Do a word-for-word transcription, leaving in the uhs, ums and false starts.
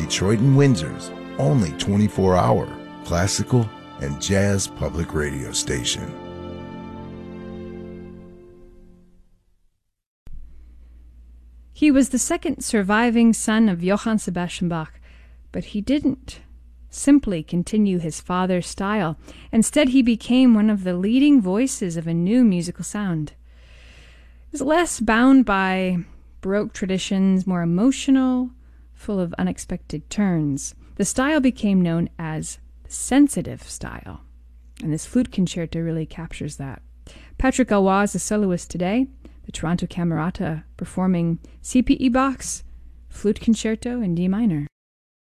Detroit and Windsor's only twenty-four hour classical and jazz public radio station. He was the second surviving son of Johann Sebastian Bach, but he didn't simply continue his father's style. Instead, he became one of the leading voices of a new musical sound. He was less bound by Baroque traditions, more emotional, full of unexpected turns. The style became known as the sensitive style, and this flute concerto really captures that. Patrick Galois is a soloist today, the Toronto Camerata performing C P E Bach's Flute Concerto in D minor.